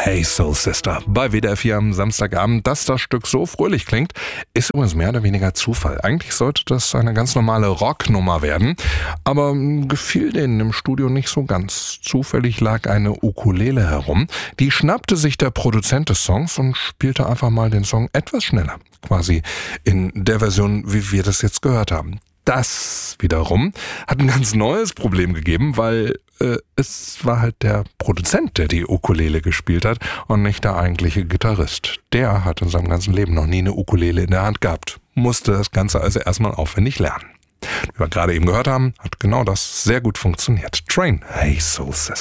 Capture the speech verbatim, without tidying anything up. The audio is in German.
Hey Soul Sister bei W D R vier am Samstagabend. Dass das Stück so fröhlich klingt, ist übrigens mehr oder weniger Zufall. Eigentlich sollte das eine ganz normale Rocknummer werden, aber gefiel denen im Studio nicht so ganz. Zufällig lag eine Ukulele herum. Die schnappte sich der Produzent des Songs und spielte einfach mal den Song etwas schneller. Quasi in der Version, wie wir das jetzt gehört haben. Das wiederum hat ein ganz neues Problem gegeben, weil äh, es war halt der Produzent, der die Ukulele gespielt hat und nicht der eigentliche Gitarrist. Der hat in seinem ganzen Leben noch nie eine Ukulele in der Hand gehabt, musste das Ganze also erstmal aufwendig lernen. Wie wir gerade eben gehört haben, hat genau das sehr gut funktioniert. Train, Hey Soul Sister.